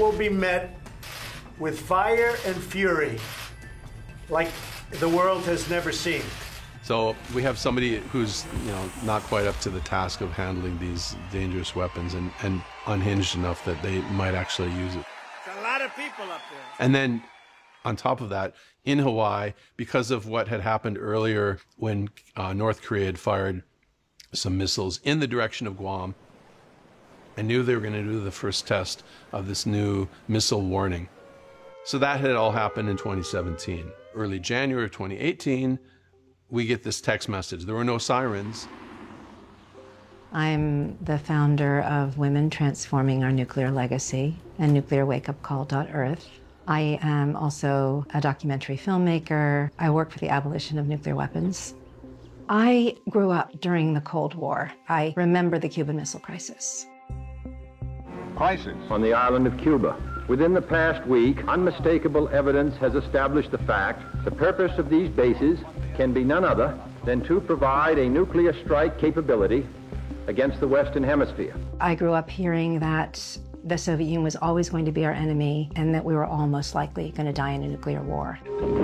will be met with fire and fury like the world has never seen. So we have somebody who's, not quite up to the task of handling these dangerous weapons and unhinged enough that they might actually use it. There's a lot of people up there. And then on top of that, in Hawaii, because of what had happened earlier when North Korea had fired some missiles in the direction of Guam, I knew they were going to do the first test of this new missile warning. So that had all happened in 2017. Early January of 2018, we get this text message. There were no sirens. I'm the founder of Women Transforming Our Nuclear Legacy and nuclearwakeupcall.earth. I am also a documentary filmmaker. I work for the abolition of nuclear weapons. I grew up during the Cold War. I remember the Cuban Missile Crisis. Crisis on the island of Cuba. Within the past week, unmistakable evidence has established the fact the purpose of these bases can be none other than to provide a nuclear strike capability against the Western Hemisphere. I grew up hearing that the Soviet Union was always going to be our enemy and that we were all most likely going to die in a nuclear war.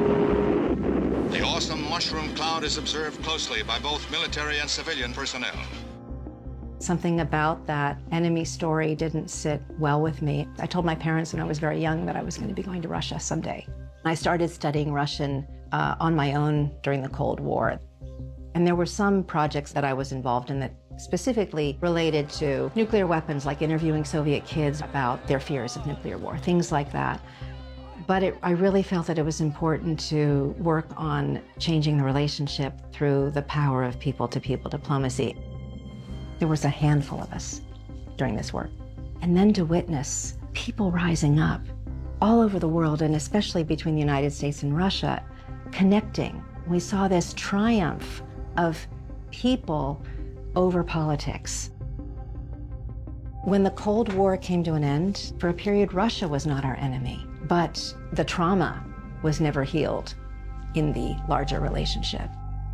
The awesome mushroom cloud is observed closely by both military and civilian personnel. Something about that enemy story didn't sit well with me. I told my parents when I was very young that I was going to be going to Russia someday. I started studying Russian on my own during the Cold War. And there were some projects that I was involved in that specifically related to nuclear weapons, like interviewing Soviet kids about their fears of nuclear war, things like that. But I really felt that it was important to work on changing the relationship through the power of people-to-people diplomacy. There was a handful of us during this work. And then to witness people rising up all over the world, and especially between the United States and Russia, connecting. We saw this triumph of people over politics. When the Cold War came to an end, for a period, Russia was not our enemy, but the trauma was never healed in the larger relationship.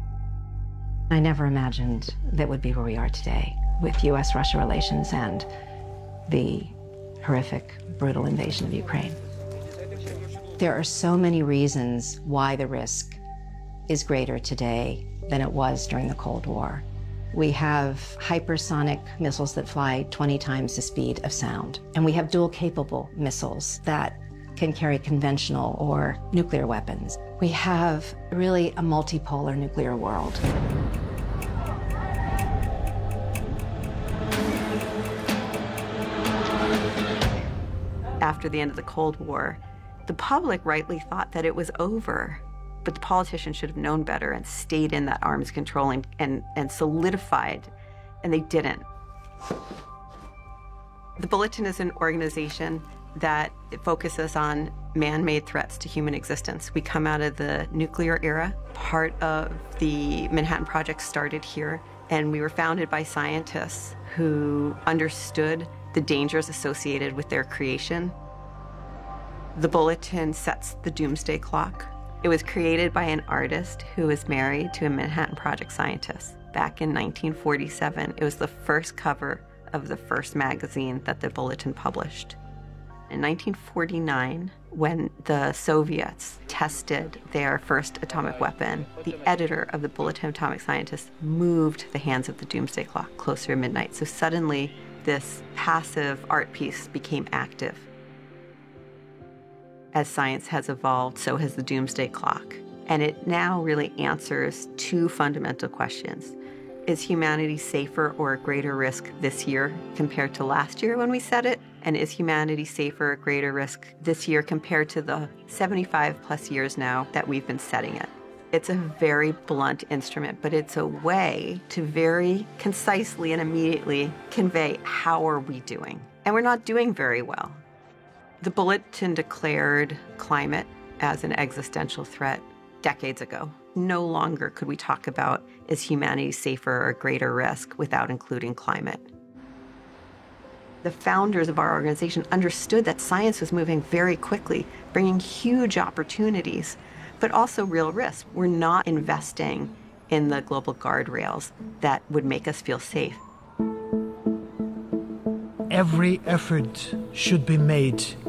I never imagined that would be where we are today with U.S.-Russia relations and the horrific, brutal invasion of Ukraine. There are so many reasons why the risk is greater today than it was during the Cold War. We have hypersonic missiles that fly 20 times the speed of sound, and we have dual-capable missiles that can carry conventional or nuclear weapons. We have really a multipolar nuclear world. After the end of the Cold War, the public rightly thought that it was over, but the politicians should have known better and stayed in that arms control and solidified, and they didn't. The Bulletin is an organization that focuses on man-made threats to human existence. We come out of the nuclear era. Part of the Manhattan Project started here, and we were founded by scientists who understood the dangers associated with their creation. The Bulletin sets the doomsday clock. It was created by an artist who was married to a Manhattan Project scientist. Back in 1947, it was the first cover of the first magazine that the Bulletin published. In 1949, when the Soviets tested their first atomic weapon, the editor of the Bulletin of Atomic Scientists moved the hands of the doomsday clock closer to midnight. So suddenly, this passive art piece became active. As science has evolved, so has the doomsday clock. And it now really answers two fundamental questions. Is humanity safer or at greater risk this year compared to last year when we set it? And is humanity safer or at greater risk this year compared to the 75 plus years now that we've been setting it? It's a very blunt instrument, but it's a way to very concisely and immediately convey how are we doing. And we're not doing very well. The Bulletin declared climate as an existential threat decades ago. No longer could we talk about is humanity safer or at greater risk without including climate. The founders of our organization understood that science was moving very quickly, bringing huge opportunities, but also real risks. We're not investing in the global guardrails that would make us feel safe. Every effort should be made